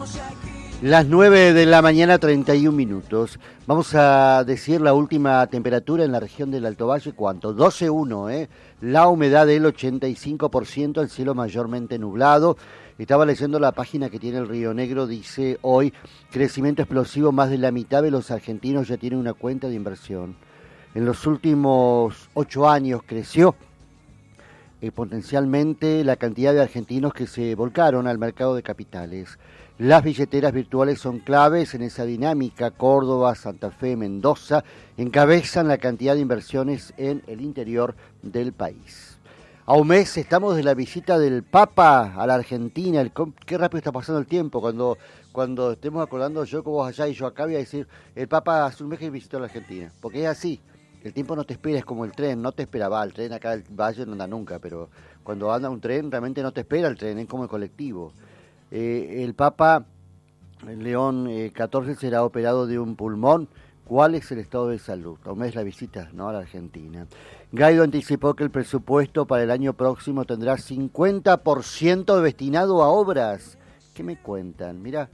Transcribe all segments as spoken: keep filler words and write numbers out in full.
Las nueve de la mañana, treinta y un minutos. Vamos a decir la última temperatura en la región del Alto Valle. ¿Cuánto? doce punto uno, ¿eh? La humedad del ochenta y cinco por ciento, el cielo mayormente nublado. Estaba leyendo la página que tiene el Río Negro, dice hoy, crecimiento explosivo, más de la mitad de los argentinos ya tienen una cuenta de inversión. En los últimos ocho años creció eh, potencialmente la cantidad de argentinos que se volcaron al mercado de capitales. Las billeteras virtuales son claves en esa dinámica. Córdoba, Santa Fe, Mendoza encabezan la cantidad de inversiones en el interior del país. A un mes estamos de la visita del Papa a la Argentina. El, qué rápido está pasando el tiempo. Cuando, cuando estemos acordando yo con vos allá y yo acá, voy a decir, el Papa hace un mes que visitó a la Argentina. Porque es así. El tiempo no te espera, es como el tren, no te espera. Va, el tren acá del Valle no anda nunca, pero cuando anda un tren realmente no te espera el tren, es como el colectivo. Eh, el Papa León eh, catorce será operado de un pulmón. ¿Cuál es el estado de salud? A un mes la visita, ¿no?, a la Argentina. Guaido anticipó que el presupuesto para el año próximo tendrá cincuenta por ciento destinado a obras. ¿Qué me cuentan? Mirá,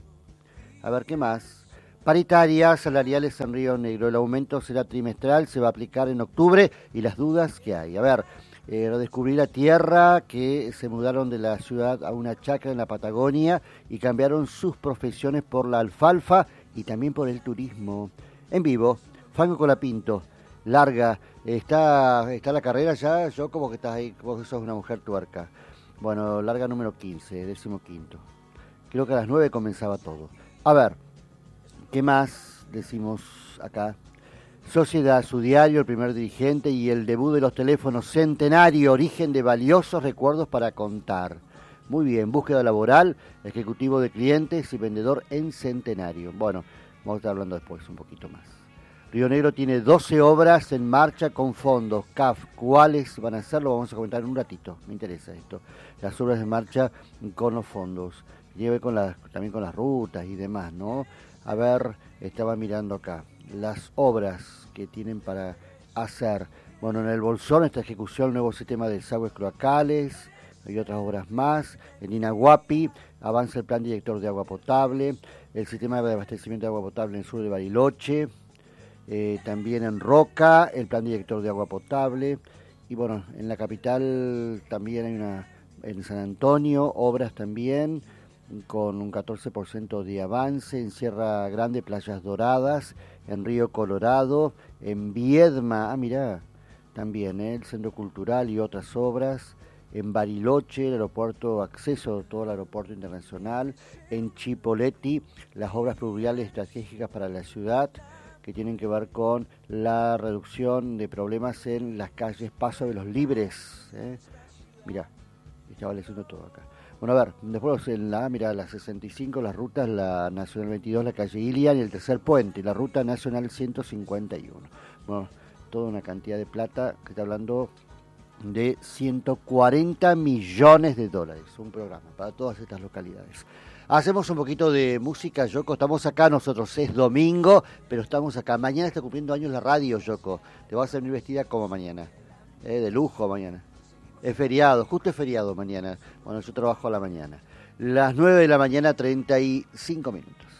a ver, ¿qué más? Paritarias salariales en Río Negro. El aumento será trimestral, se va a aplicar en octubre y las dudas que hay. A ver, Eh, redescubrí la tierra, que se mudaron de la ciudad a una chacra en la Patagonia y cambiaron sus profesiones por la alfalfa y también por el turismo. En vivo, Fango Colapinto, larga, está, está la carrera ya, yo como que estás ahí, vos sos una mujer tuerca. Bueno, larga número quince, décimo quinto. Creo que a las nueve comenzaba todo. A ver, ¿qué más decimos acá? Sociedad, su diario, el primer dirigente y el debut de los teléfonos Centenario, origen de valiosos recuerdos para contar. Muy bien, búsqueda laboral, ejecutivo de clientes y vendedor en Centenario. Bueno, vamos a estar hablando después un poquito más. Río Negro tiene doce obras en marcha con fondos. C A F, ¿cuáles van a ser? Lo vamos a comentar en un ratito, me interesa esto. Las obras en marcha con los fondos. Lleve con las, también con las rutas y demás, ¿no? A ver, estaba mirando acá las obras que tienen para hacer. Bueno, en el Bolsón está ejecución el nuevo sistema de desagües cloacales y otras obras más. En Inahuapi avanza el plan director de agua potable, el sistema de abastecimiento de agua potable en el sur de Bariloche, eh, también en Roca el plan director de agua potable, y bueno, en la capital también hay una, en San Antonio, obras también con un catorce por ciento de avance, en Sierra Grande, Playas Doradas, en Río Colorado, en Viedma, ah, mirá, también ¿eh? el Centro Cultural y otras obras, en Bariloche, el aeropuerto, acceso a todo el aeropuerto internacional, en Chipoleti, las obras pluviales estratégicas para la ciudad, que tienen que ver con la reducción de problemas en las calles Paso de los Libres, ¿eh? Mirá, estaba leyendo todo acá. Bueno, a ver, después en la, mira, la sesenta y cinco, las rutas, la Nacional veintidós, la calle Ilian y el tercer puente, la ruta Nacional ciento cincuenta y uno. Bueno, toda una cantidad de plata que está hablando de ciento cuarenta millones de dólares. Un programa para todas estas localidades. Hacemos un poquito de música, Yoko. Estamos acá nosotros, es domingo, pero estamos acá. Mañana está cumpliendo años la radio, Yoko. Te vas a venir vestida como mañana. Eh, de lujo mañana. Es feriado, justo es feriado mañana. Bueno, yo trabajo a la mañana. Las nueve de la mañana, treinta y cinco minutos.